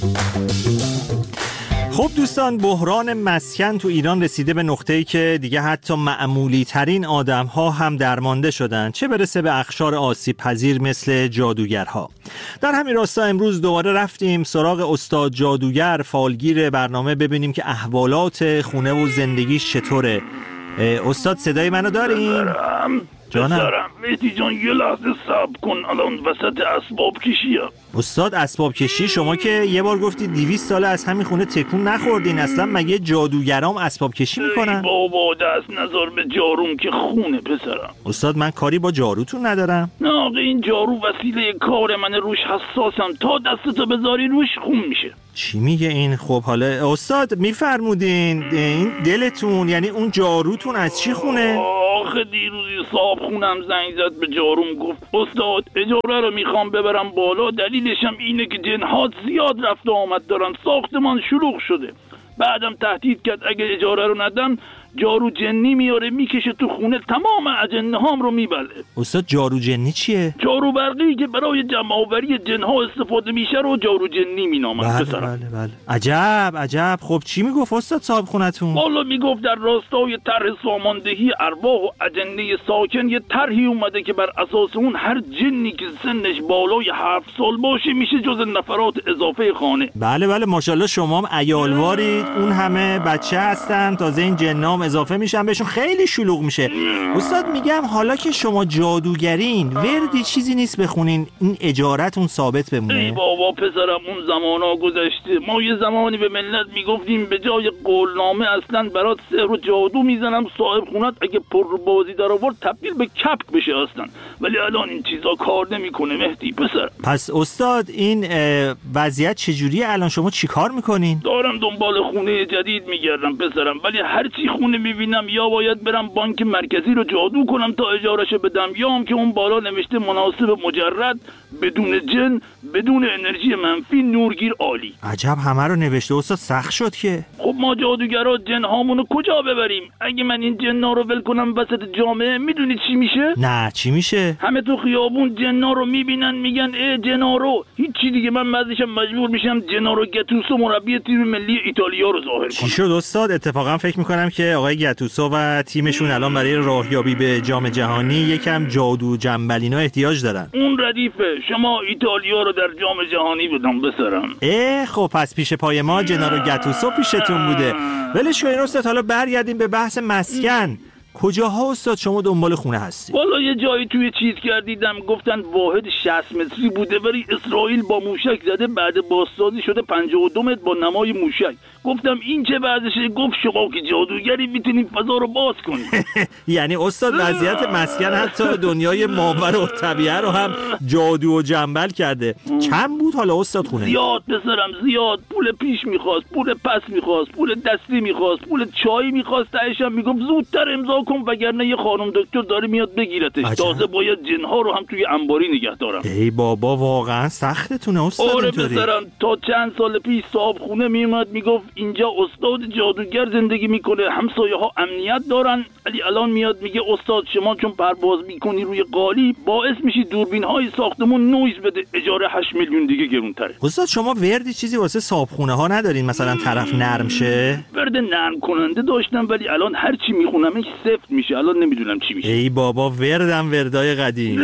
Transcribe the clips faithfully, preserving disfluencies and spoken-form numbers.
خب دوستان، بحران مسکن تو ایران رسیده به نقطه‌ای که دیگه حتی معمولی ترین آدم ها هم درمانده شدن، چه برسه به اقشار آسیب پذیر مثل جادوگرها. در همین راستا امروز دوباره رفتیم سراغ استاد جادوگر، فالگیر برنامه، ببینیم که احوالات خونه و زندگیش چطوره. استاد صدای منو دارین؟ جانم پسرم مهدی جان یه لحظه صبر کن، الان وسط اسباب کشیه. استاد اسباب کشی؟ شما که یه بار گفتی دویست ساله از همین خونه تکون نخوردین، اصلا مگه جادوگرام اسباب کشی میکنن؟ ای بابا دست نذار به جاروم که خونه پسرم. استاد من کاری با جاروتون ندارم. نه آقا این جارو وسیله کار من، روش حساسم، تا دستتو بذاری روش خون میشه. چی میگه این؟ خب حالا استاد میفرمودین این دلتون، یعنی اون جاروتون از چی خونه؟ آخه دیروزی صاحب خونم زنگ زد به جاروم، گفت استاد اجاره رو میخوام ببرم بالا، دلیلشم اینه که جن‌هات زیاد رفت و آمد دارن، ساختمان شلوغ شده. بعدم تهدید کرد اگه اجاره رو ندم جارو جنی میاره میکشه تو خونه، تمام اجنه هام رو میبله. استاد جارو جنی چیه؟ جارو برقی که برای جمع آوری جن ها استفاده میشه رو جارو جنی مینامن. بله بله بله. عجب عجب. خب چی میگفت استاد صاحب خونتون؟ والا میگفت در راستای طرح ساماندهی ارواح و اجنه ساکن یه طرحی اومده که بر اساس اون هر جنی که سنش بالای هفت سال باشه میشه جز نفرات اضافه خانه. بله بله ماشاءالله شما هم عیالوارید، اون همه بچه هستن، تازه این جنام اضافه میشن بهشون، خیلی شلوغ میشه. استاد میگم حالا که شما جادوگرین، وردی چیزی نیست بخونین این اجارتون ثابت بمونه؟ ای بابا پسرم اون زمانا گذشته. ما یه زمانی به ملت میگفتیم به جای قولنامه اصلا برات سحر و جادو میزنم، صاحب خونت اگه پر رو بازی در آورد تبدیل به کپک بشه اصلا. ولی الان این چیزا کار نمیکنه مهدی پسر. پس استاد این وضعیت چجوریه الان؟ شما چیکار میکنین؟ دارم دنبال خونه جدید میگردم پسرم، ولی هر چی خونه میبینم یا باید برم بانک مرکزی رو جادو کنم تا اجارهشو بدم، یا هم که اون بالا نوشته مناسب مجرد، بدون جن، بدون انرژی منفی، نورگیر عالی. عجب همه رو نوشته استاد، سخت شد که. خب ما جادوگرا جن هامونو کجا ببریم؟ اگه من این جنا رو ول کنم وسط جامعه میدونی چی میشه؟ نه چی میشه؟ همه تو خیابون جنا رو میبینن میگن ای جنا رو، هیچ چی دیگه. من بعدش مجبور میشم جنا رو گتوسو مربی تیم ملی ایتالیا رو ظاهر کنم. چی شد استاد؟ اتفاقا فکر میکنم که آقای گتوسو و تیمشون الان برای راهیابی به جام جهانی یکم جادو جنبلینا احتیاج دارن. اون ردیفه، شما ایتالیا رو در جام جهانی بدم بسرم. اه خب پس پیش پای ما جنارو گتوسو پیشتون بوده. ولش کن استاد، حالا برگردیم به بحث مسکن. کجاها استاد شما دنبال خونه هستی؟ والا یه جایی توی چیز کردیدم گفتن واحد شصت متری بوده، ولی اسرائیل با موشک زده، بعد بازسازی شده پنجاه و دو متر با نمای موشک. گفتم این چه بعدشه؟ گفت شما که جادوگری میتونید فضا رو باز کنید. یعنی استاد وضعیت مسکن حتی دنیای ماورا و طبیعه رو هم جادو و جنبل کرده. چند بود حالا استاد خونه؟ زیاد پسرم زیاد. پول پیش میخواست، پول پس میخواست، پول دستی میخواست، پول چای میخواست، تهش هم میگفت زودتر امضا کن وگرنه یه خانم دکتر داره میاد بگیرتش. عجب. تازه باید جنها رو هم توی انباری نگه دارم. ای بابا واقعا سختتونه استاد. آره اینطوری؟ پسرم تا چند سال پیش صاحب خونه میومد میگفت اینجا استاد جادوگر زندگی میکنه، همسایه ها امنیت دارن، ولی الان میاد میگه استاد شما چون پرواز میکنی روی قالی باعث میشی دوربین های ساختمون نویز بده، اجاره هشت میلیون دیگه گرونتره. استاد شما وردی چیزی واسه صاحب خونه ها ندارین مثلا طرف نرم شه؟ ورد نرم کننده داشتم ولی الان هر چی میخونمش سفت میشه، الان نمیدونم چی میشه. ای بابا وردم وردای قدیم.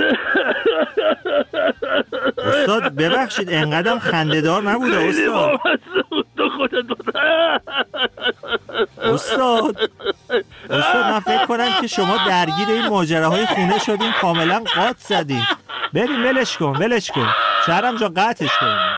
استاد ببخشید انقدرم خنده‌دار نبوده استاد. استاد استاد من فکر کنم که شما درگیر این ماجراهای خونه شدین، کاملا قاط زدین. بریم ولش کن ولش کن، شهرم جا قطعش کن.